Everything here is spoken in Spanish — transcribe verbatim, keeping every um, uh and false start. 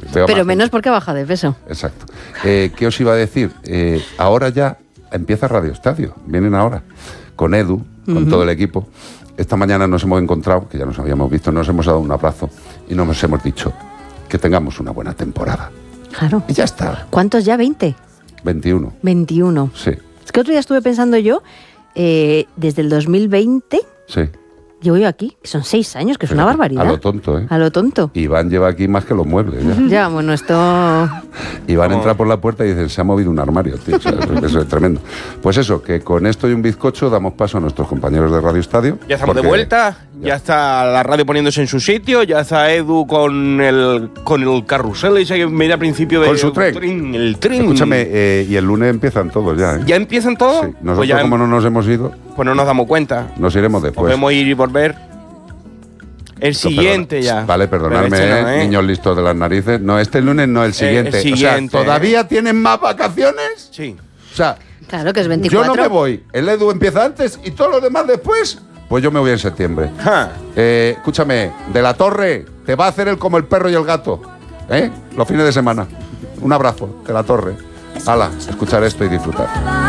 Veo Pero más menos gente. porque baja de peso. Exacto. Eh, ¿Qué os iba a decir? Eh, ahora ya empieza Radio Estadio. Vienen ahora con Edu, con uh-huh. todo el equipo. Esta mañana nos hemos encontrado, que ya nos habíamos visto, nos hemos dado un abrazo y nos hemos dicho que tengamos una buena temporada. Claro. Y ya está. ¿Cuántos ya? ¿veinte? veintiuno. veintiuno. Sí. Es que otro día estuve pensando yo, eh, desde el dos mil veinte... Sí. Llevo yo aquí, que son seis años, que es Fíjate, una barbaridad. A lo tonto, ¿eh? A lo tonto. Iván lleva aquí más que los muebles, ya. Ya, bueno, esto... Iván Oh. entra por la puerta y dice, se ha movido un armario, tío. O sea, eso, eso es tremendo. Pues eso, que con esto y un bizcocho damos paso a nuestros compañeros de Radio Estadio. Ya estamos de porque- vuelta, ya. ya. está la radio poniéndose en su sitio, ya está Edu con el con el carrusel ese que mira al principio de Con su tren. el tren. Escúchame, eh, y el lunes empiezan todos ya, ¿eh? ¿Ya empiezan todos? Sí. Nosotros, Pues, ya, como no nos hemos ido, pues no nos damos cuenta. nos iremos después. Podemos ir y volver. El Esto, siguiente perdona. ya. Vale, perdonadme, Pero este no, eh, ¿eh? niños listos de las narices. No, este lunes no, el siguiente. el siguiente, O sea, ¿todavía tienen más vacaciones? Sí. O sea, Claro, que es veinticuatro. yo no me voy. El Edu empieza antes y todos los demás después. Pues yo me voy en septiembre. Ja. Eh, escúchame, de la Torre, te va a hacer el como el perro y el gato. ¿Eh? Los fines de semana. Un abrazo, de la Torre. Hala, escuchar esto y disfrutar.